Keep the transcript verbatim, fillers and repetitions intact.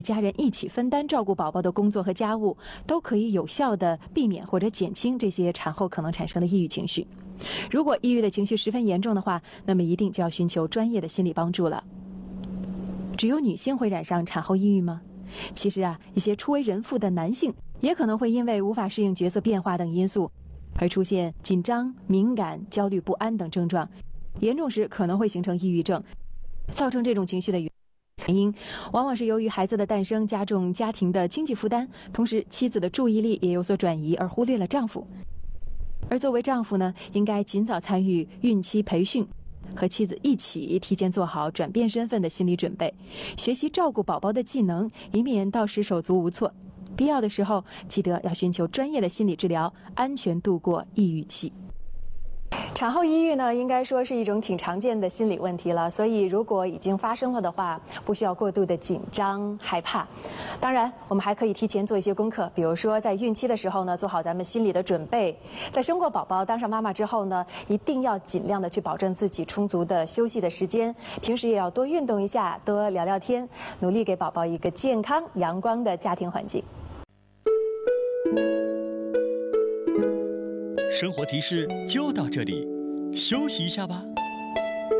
家人一起分担照顾宝宝的工作和家务，都可以有效地避免或者减轻这些产后可能产生的抑郁情绪。如果抑郁的情绪十分严重的话，那么一定就要寻求专业的心理帮助了。只有女性会染上产后抑郁吗？其实啊，一些初为人父的男性也可能会因为无法适应角色变化等因素，而出现紧张、敏感、焦虑不安等症状，严重时可能会形成抑郁症。造成这种情绪的原因，往往是由于孩子的诞生加重家庭的经济负担，同时妻子的注意力也有所转移，而忽略了丈夫。而作为丈夫呢，应该尽早参与孕期培训，和妻子一起提前做好转变身份的心理准备，学习照顾宝宝的技能，以免到时手足无措。必要的时候，记得要寻求专业的心理治疗，安全度过抑郁期。产后抑郁呢，应该说是一种挺常见的心理问题了，所以如果已经发生了的话，不需要过度的紧张害怕。当然，我们还可以提前做一些功课，比如说在孕期的时候呢，做好咱们心理的准备；在生过宝宝、当上妈妈之后呢，一定要尽量的去保证自己充足的休息的时间，平时也要多运动一下，多聊聊天，努力给宝宝一个健康、阳光的家庭环境。 生活提示就到这里，休息一下吧。